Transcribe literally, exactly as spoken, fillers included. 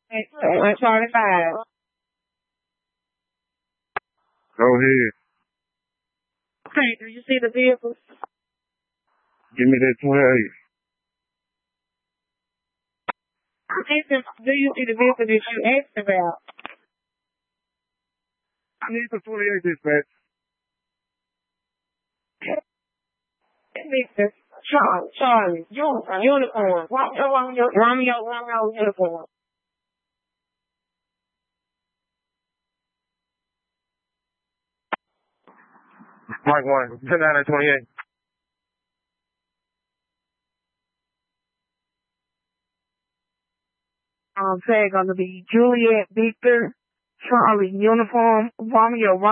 one twenty-five. Go ahead. Okay, do you see the vehicle? Give me that twenty-eight. Do you see the vehicle that you asked about? I need the twenty-eight dispatch. Mister Charlie, Charlie, uniform, uniform, Romeo, Romeo, Romeo, uniform. Mike one, ten nine twenty-eight. Um, tag gonna be Juliet Victor, Charlie, uniform, Romeo,